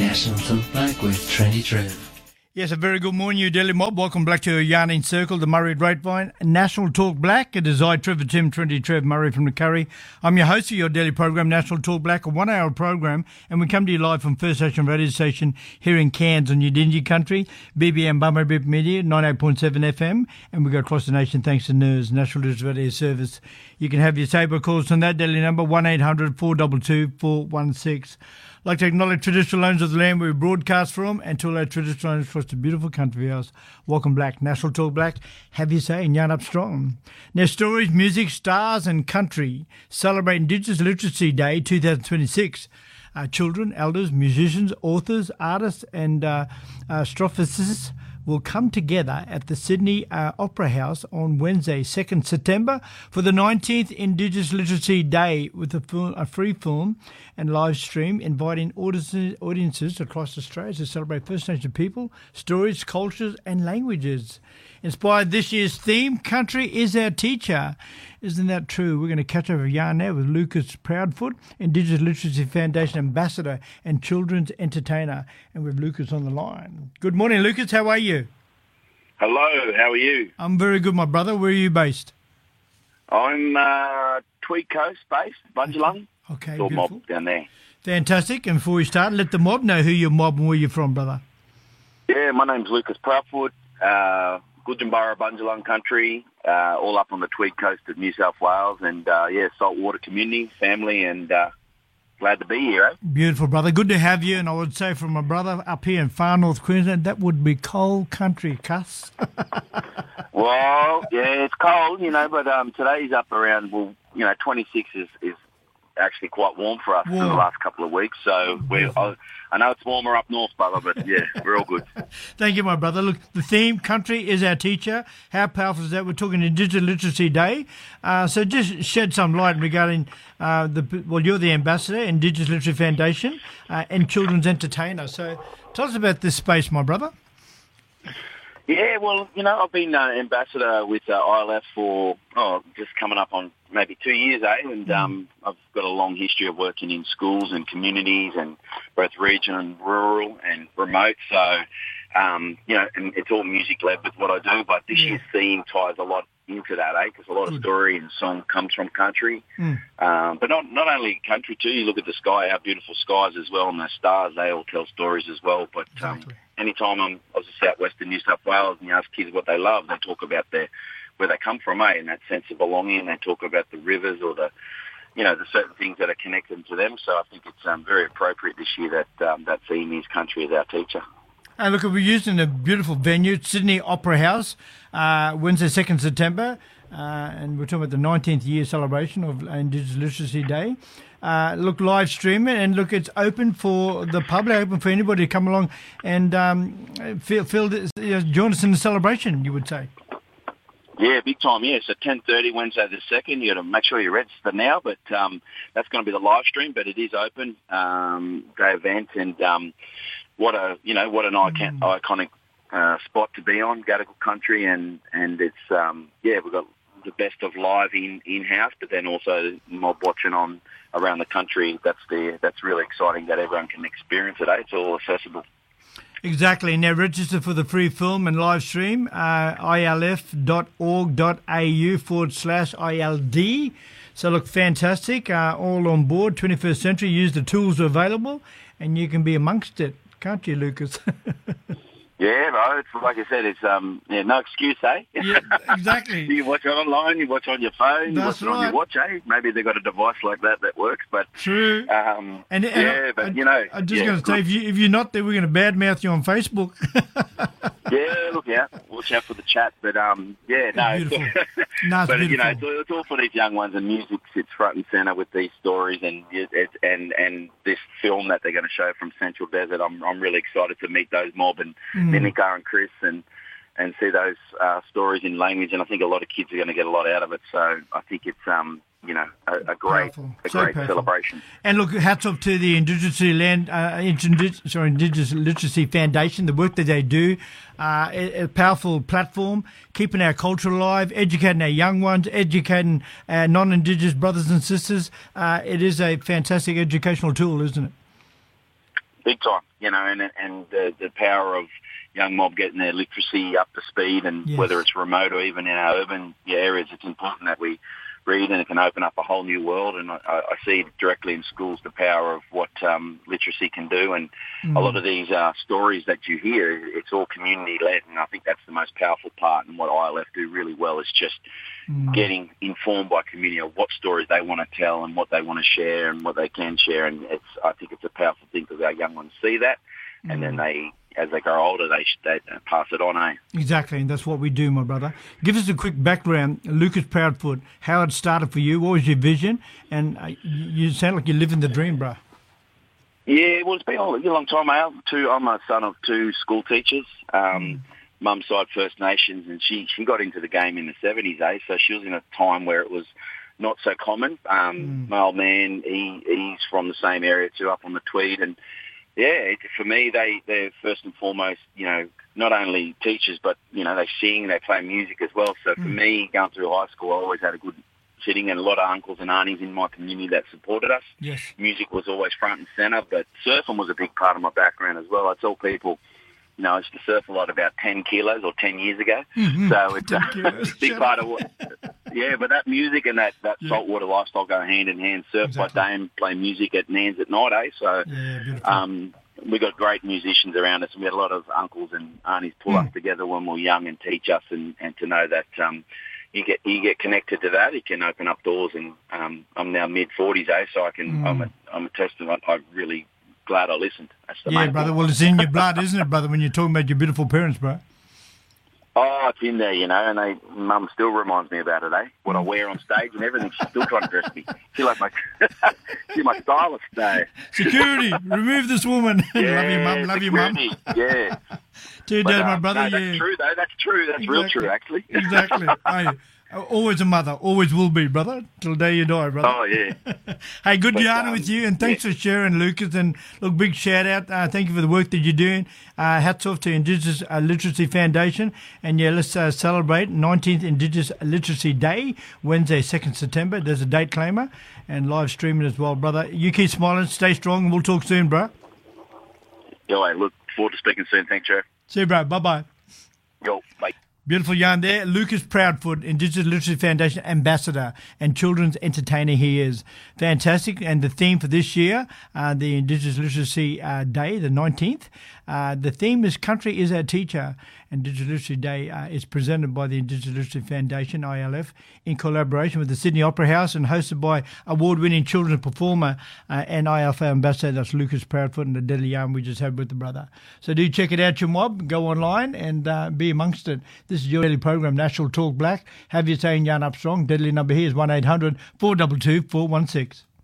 National Talk Black with Trendy Trev. Yes, a very good morning, you Daily Mob. Welcome back to Yarning Circle, the Murray Grapevine, National Talk Black. It is I, Trevor Tim, Trendy Trev Murray from the Curry. I'm your host of your daily program, National Talk Black, a 1 hour program, and we come to you live from First Nation Radio Station here in Cairns on Udingi Country, BBM Bummerbip Media, 98.7 FM, and we go across the nation thanks to NERS, National News Radio Service. You can have your Sabre calls on that daily number, 1-800-422-416. I'd like to acknowledge traditional owners of the land where we broadcast from, and to all our traditional owners across the beautiful country of ours. Welcome Black, National Talk Black, have your say and yarn up strong. Now, stories, music, stars and country celebrate Indigenous Literacy Day 2026. Children, elders, musicians, authors, artists and astrophysicists will come together at the Sydney Opera House on Wednesday, 2nd September, for the 19th Indigenous Literacy Day with a free film and live stream, inviting audiences across Australia to celebrate First Nation people, stories, cultures and languages. Inspired this year's theme, Country is Our Teacher. Isn't that true? We're going to catch up a yarn now with Lucas Proudfoot, Indigenous Literacy Foundation Ambassador and Children's Entertainer. And with Lucas on the line. Good morning, Lucas. How are you? Hello. How are you? I'm very good, my brother. Where are you based? I'm Tweed Coast based, Bundjalung. Okay, Little beautiful. mob down there. Fantastic. And before we start, let the mob know who your mob and where you're from, brother. Yeah, my name's Lucas Proudfoot, Gudjambara, Bundjalung country, all up on the Tweed Coast of New South Wales, and saltwater community, family, and glad to be here. Beautiful, brother. Good to have you. And I would say from my brother up here in far north Queensland, that would be cold country, cuss. Well, yeah, it's cold, but today's up around, 26 is actually quite warm for us for the last couple of weeks. So I know it's warmer up north, brother, but yeah, we're all good. Thank you, my brother. Look, the theme, Country is Our Teacher. How powerful is that? We're talking Indigenous Literacy Day. So just shed some light regarding, you're the ambassador, Indigenous Literacy Foundation, and Children's Entertainer. So tell us about this space, my brother. Yeah, well, I've been ambassador with ILF for, just coming up on maybe 2 years, And I've got a long history of working in schools and communities and both regional and rural and remote. So, and it's all music-led with what I do. But this year's theme ties a lot into that, because a lot of story and song comes from country. But not only country, too. You look at the sky, our beautiful skies as well, and the stars, they all tell stories as well. But anytime I was in southwestern New South Wales and you ask kids what they love, they talk about where they come from, and that sense of belonging. They talk about the rivers or the certain things that are connected to them. So I think it's very appropriate this year that theme is Country is Our Teacher. And look, we're using a beautiful venue, Sydney Opera House, Wednesday, 2nd September, and we're talking about the 19th year celebration of Indigenous Literacy Day. Look, live stream it, and look, it's open for the public, open for anybody to come along and join us in the celebration, you would say. Yeah, big time, yeah. So 10:30 Wednesday the 2nd. You got to make sure you register now, but that's going to be the live stream, but it is open, day event, and what an iconic spot to be on, Gadigal country, and it's, we've got the best of live in-house, but then also mob watching on around the country. That's really exciting that everyone can experience it. It's all accessible. Exactly. Now register for the free film and live stream, ilf.org.au/ILD. So look, fantastic. All on board, 21st century. Use the tools available and you can be amongst it. Can't you, Lucas? Yeah, bro. It's like I said. It's no excuse, eh? Yeah, exactly. You watch it online. You watch on your phone. That's you watch it on your watch, eh? Maybe they've got a device like that works. But true. I'm just going to say, if you're not there, we're going to badmouth you on Facebook. Yeah, look out. Watch out for the chat. But Beautiful. No, it's but beautiful. it's all for these young ones, and music sits front and centre with these stories, and this film that they're going to show from Central Desert. I'm really excited to meet those mob and Ninika and Chris and see those stories in language, and I think a lot of kids are going to get a lot out of it. So I think it's a great celebration. And look, hats off to the Indigenous Literacy Foundation, the work that they do, a powerful platform, keeping our culture alive, educating our young ones, educating our non-Indigenous brothers and sisters. It is a fantastic educational tool, isn't it? big time, and the power of young mob getting their literacy up to speed, and Yes. whether it's remote or even in our urban areas, it's important that we read, and it can open up a whole new world. And I see directly in schools the power of what literacy can do. And a lot of these stories that you hear, it's all community-led, and I think that's the most powerful part. And what ILF do really well is just getting informed by community of what stories they want to tell and what they want to share and what they can share. And I think it's a powerful thing because our young ones see that, and then as they grow older, they pass it on, Exactly, and that's what we do, my brother. Give us a quick background, Lucas Proudfoot, how it started for you, what was your vision, and you sound like you're living the dream, bro. Yeah, well, it's been a long time. I'm a son of two school teachers. Mum's side First Nations, and she got into the game in the 70s, so she was in a time where it was not so common. My old man, he's from the same area too, up on the Tweed, and for me, they're first and foremost, not only teachers, but, they sing, they play music as well. So for me, going through high school, I always had a good sitting and a lot of uncles and aunties in my community that supported us. Yes. Music was always front and centre, but surfing was a big part of my background as well. I tell people, I used to surf a lot about 10 kilos or 10 years ago. So it's a big part of what... Yeah, but that music and that saltwater lifestyle go hand in hand. Surf by day and play music at Nans at night, So we got great musicians around us, and we had a lot of uncles and aunties pull us together when we were young and teach us, and to know that you get connected to that, it can open up doors. And I'm now mid-40s, so I'm a testament. I'm really glad I listened. That's the main brother. thing. Well, it's in your blood, isn't it, brother, when you're talking about your beautiful parents, bro? Oh, it's in there, and Mum still reminds me about it, What I wear on stage and everything. She's still trying to dress me. She's like she's my stylist, Security, remove this woman. Love you, Mum. Love you, Mum. Yeah. Dude, my brother, no, that's true, though. That's true. That's real true, actually. Exactly. Hey, always a mother. Always will be, brother. Till the day you die, brother. Oh, yeah. Hey, good yarning with you, and thanks for sharing, Lucas. And look, big shout out. Thank you for the work that you're doing. Hats off to Indigenous Literacy Foundation. And let's celebrate 19th Indigenous Literacy Day, Wednesday, 2nd September. There's a date claimer and live streaming as well, brother. You keep smiling, stay strong, and we'll talk soon, bro. Yo, I look forward to speaking soon. Thanks, Joe. See you, bro. Bye-bye. Yo, bye. Beautiful yarn there. Lucas Proudfoot, Indigenous Literacy Foundation Ambassador and children's entertainer he is. Fantastic. And the theme for this year, the Indigenous Literacy Day, the 19th, the theme is Country is Our Teacher. Indigenous Literacy Day is presented by the Indigenous Literacy Foundation, ILF, in collaboration with the Sydney Opera House and hosted by award-winning children's performer and ILF ambassador, that's Lucas Proudfoot, and the deadly yarn we just had with the brother. So do check it out, your mob. Go online and be amongst it. This is your daily program, National Talk Black. Have your say in Yarn Up Strong. Deadly number here is 1-800-422-416.